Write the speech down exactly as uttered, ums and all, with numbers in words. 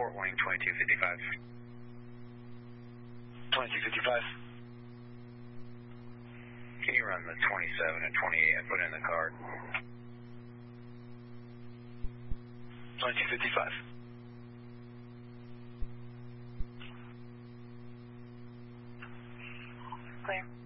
Fort Wayne twenty-two fifty-five. twenty-two fifty-five. Can you run the twenty-seven and twenty-eight I put in the card? twenty-two fifty-five. Clear.